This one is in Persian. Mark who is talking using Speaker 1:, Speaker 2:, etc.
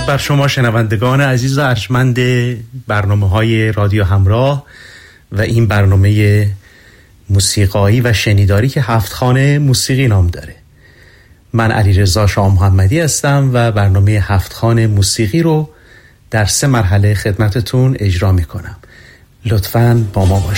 Speaker 1: بر شما شنوندگان عزیز و ارجمند برنامه‌های رادیو همراه و این برنامه موسیقایی و شنیداری که 7 خانه موسیقی نام داره. من علیرضا شاه محمدی هستم و برنامه 7 خانه موسیقی رو در 3 مرحله خدمتتون اجرا میکنم. لطفاً با ما باشید.